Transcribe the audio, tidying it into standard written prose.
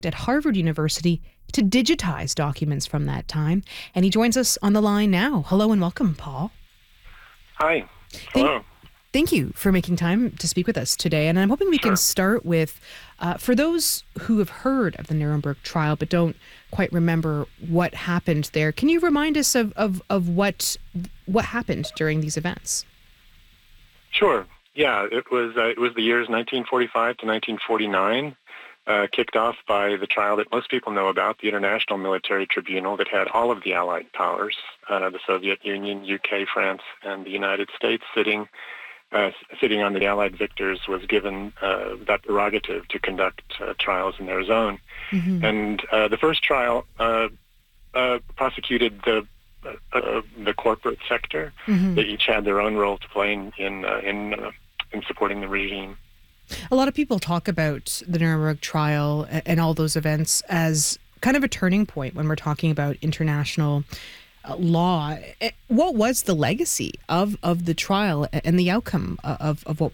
at Harvard University to digitize documents from that time. And he joins us on the line now. Hello and welcome, Paul. Hi. Hello. Thank you for making time to speak with us today. And I'm hoping we can start with, for those who have heard of the Nuremberg trial but don't quite remember what happened there, can you remind us of what happened during these events? Sure. Yeah, it was the years 1945 to 1949, kicked off by the trial that most people know about, the International Military Tribunal that had all of the Allied powers, the Soviet Union, UK, France, and the United States sitting on the Allied victors, was given that prerogative to conduct trials in their zone. Mm-hmm. And the first trial prosecuted the corporate sector. Mm-hmm. They each had their own role to play in supporting the regime. A lot of people talk about the Nuremberg trial and all those events as kind of a turning point when we're talking about international law. What was the legacy of the trial and the outcome of what